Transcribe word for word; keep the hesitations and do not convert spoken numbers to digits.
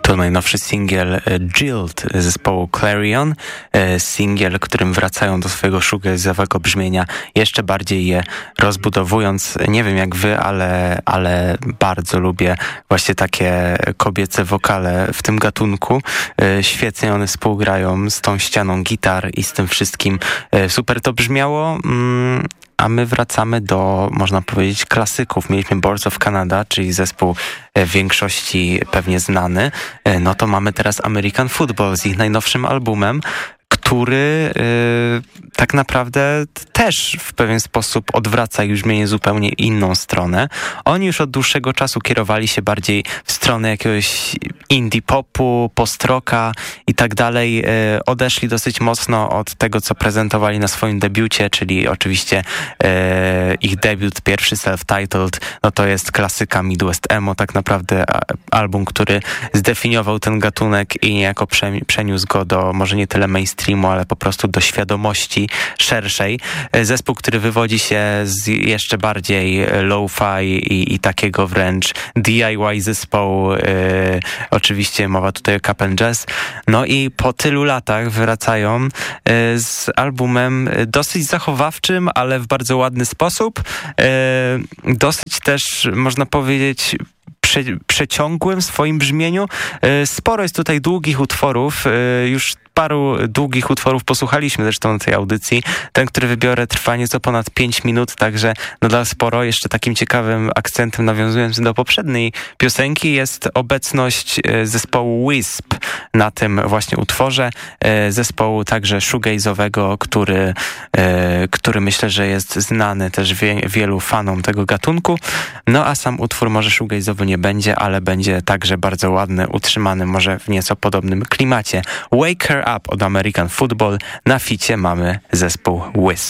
To najnowszy singiel Jilt zespołu Clarion, singiel, którym wracają do swojego shoegazowego brzmienia, jeszcze bardziej je rozbudowując. Nie wiem jak wy, ale, ale bardzo lubię właśnie takie kobiece wokale w tym gatunku. Świetnie one współgrają z tą ścianą gitar i z tym wszystkim. Super to brzmiało. A my wracamy do, można powiedzieć, klasyków. Mieliśmy Boards of Canada, czyli zespół w większości pewnie znany. No to mamy teraz American Football z ich najnowszym albumem, który yy, tak naprawdę też w pewien sposób odwraca już brzmienie zupełnie inną stronę. Oni już od dłuższego czasu kierowali się bardziej w stronę jakiegoś indie popu, post-rocka i tak dalej. Yy, odeszli dosyć mocno od tego, co prezentowali na swoim debiucie, czyli oczywiście yy, ich debiut, pierwszy self-titled, no to jest klasyka Midwest Emo, tak naprawdę album, który zdefiniował ten gatunek i niejako przeniósł go do może nie tyle mainstreamu, ale po prostu do świadomości szerszej. Zespół, który wywodzi się z jeszcze bardziej lo-fi i, i takiego wręcz D I Y zespołu. Yy, oczywiście mowa tutaj o Cup and Jazz. No i po tylu latach wracają yy, z albumem dosyć zachowawczym, ale w bardzo ładny sposób. Yy, dosyć też, można powiedzieć, Prze, przeciągłym w swoim brzmieniu. Sporo jest tutaj długich utworów, już paru długich utworów posłuchaliśmy zresztą na tej audycji. Ten, który wybiorę, trwa nieco ponad pięć minut, także nadal sporo. Jeszcze takim ciekawym akcentem, nawiązując do poprzedniej piosenki, jest obecność zespołu Wisp na tym właśnie utworze. Zespołu także shoegazowego, który, który myślę, że jest znany też wie, wielu fanom tego gatunku. No a sam utwór może shoegazowy nie będzie, ale będzie także bardzo ładny, utrzymany może w nieco podobnym klimacie. Wake Her Up od American Football. Na ficie mamy zespół Wisp.